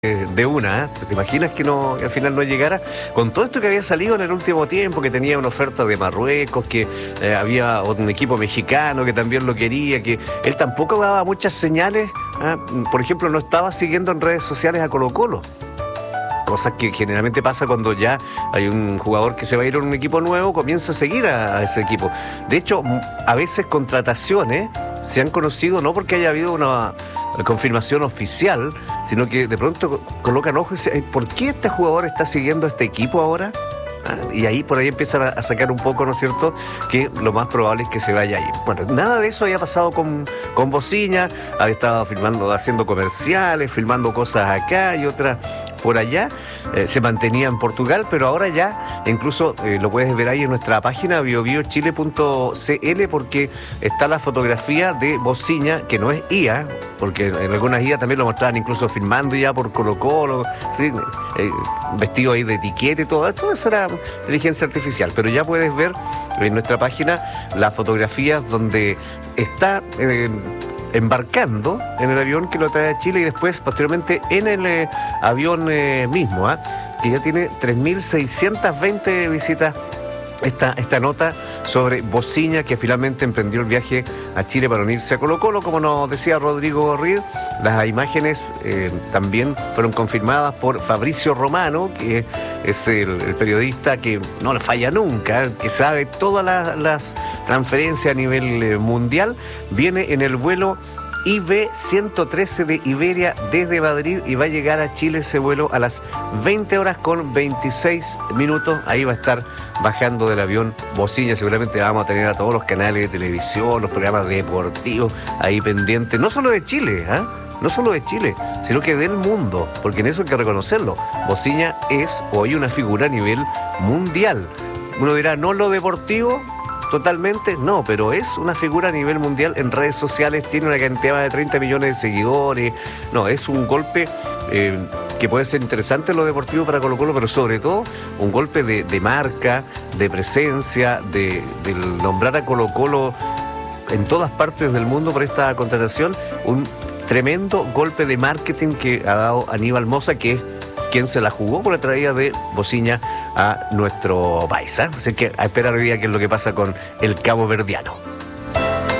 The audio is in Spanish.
de una, ¿eh? ¿Te imaginas que no, al final no llegara? Con todo esto que había salido en el último tiempo, que tenía una oferta de Marruecos, que había un equipo mexicano que también lo quería, que él tampoco daba muchas señales, ¿ah? Por ejemplo, no estaba siguiendo en redes sociales a Colo-Colo. Cosas que generalmente pasa cuando ya hay un jugador que se va a ir a un equipo nuevo, comienza a seguir a ese equipo. De hecho, a veces contrataciones se han conocido no porque haya habido una confirmación oficial, sino que de pronto colocan ojos y dicen, ¿por qué este jugador está siguiendo a este equipo ahora? Y ahí por ahí empiezan a sacar un poco, ¿no es cierto?, que lo más probable es que se vaya a ir. Bueno, nada de eso había pasado con Bociña, había estado filmando, haciendo comerciales, filmando cosas acá y otras por allá, se mantenía en Portugal, pero ahora ya incluso lo puedes ver ahí en nuestra página biobiochile.cl, porque está la fotografía de Bociña, que no es IA, porque en algunas IA también lo mostraban incluso filmando ya por Colo-Colo, ¿sí? Vestido ahí de etiqueta y todo eso era inteligencia artificial, pero ya puedes ver en nuestra página las fotografías donde está embarcando en el avión que lo trae a Chile y después posteriormente en el avión mismo, que ya tiene 3.620 visitas. Esta nota sobre Bociña, que finalmente emprendió el viaje a Chile para unirse a Colo-Colo, como nos decía Rodrigo Gorrid. Las imágenes también fueron confirmadas por Fabricio Romano, que es el periodista que no le falla nunca, que sabe todas las transferencias a nivel mundial. Viene en el vuelo IB-113 de Iberia desde Madrid y va a llegar a Chile ese vuelo a las 20 horas con 26 minutos. Ahí va a estar bajando del avión Bociña. Seguramente vamos a tener a todos los canales de televisión, los programas deportivos ahí pendientes, no solo de Chile, no solo de Chile, sino que del mundo, porque en eso hay que reconocerlo. Bociña es hoy una figura a nivel mundial. Uno dirá, no lo deportivo, totalmente, no, pero es una figura a nivel mundial en redes sociales, tiene una cantidad de 30 millones de seguidores. No, es un golpe que puede ser interesante en lo deportivo para Colo-Colo, pero sobre todo un golpe de marca, de presencia, del nombrar a Colo-Colo en todas partes del mundo por esta contratación, un tremendo golpe de marketing que ha dado Aníbal Mosa, que es quien se la jugó por la traída de Bociña a nuestro país. Así que a esperar hoy día qué es lo que pasa con el cabo verdiano.